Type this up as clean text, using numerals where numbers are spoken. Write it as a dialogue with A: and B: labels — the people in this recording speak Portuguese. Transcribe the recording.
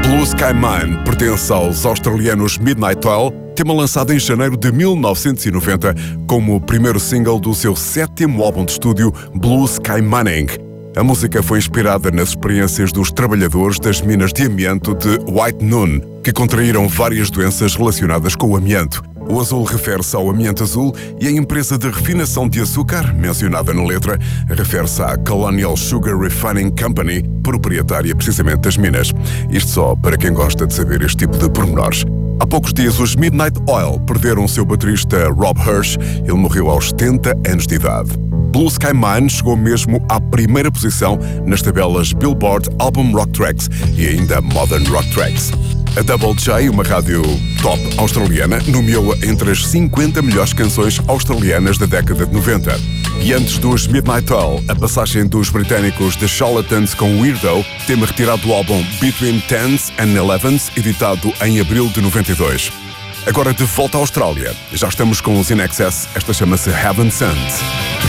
A: Blue Sky Mine pertence aos australianos Midnight Oil, tema lançado em janeiro de 1990 como o primeiro single do seu 7º álbum de estúdio, Blue Sky Mining. A música foi inspirada nas experiências dos trabalhadores das minas de amianto de White Noon, que contraíram várias doenças relacionadas com o amianto. O azul refere-se ao amianto azul e a empresa de refinação de açúcar, mencionada na letra, refere-se à Colonial Sugar Refining Company, proprietária precisamente das minas. Isto só para quem gosta de saber este tipo de pormenores. Há poucos dias, os Midnight Oil perderam seu baterista Rob Hirsch. Ele morreu aos 70 anos de idade. Blue Sky Mine chegou mesmo à primeira posição nas tabelas Billboard Album Rock Tracks e ainda Modern Rock Tracks. A Double J, uma rádio top australiana, nomeou-a entre as 50 melhores canções australianas da década de 90. E antes dos Midnight Oil, a passagem dos britânicos The Charlatans com Weirdo, tema retirado do álbum Between Tens and Elevens, editado em abril de 92. Agora de volta à Austrália, já estamos com os In Excess, esta chama-se Heaven Sent.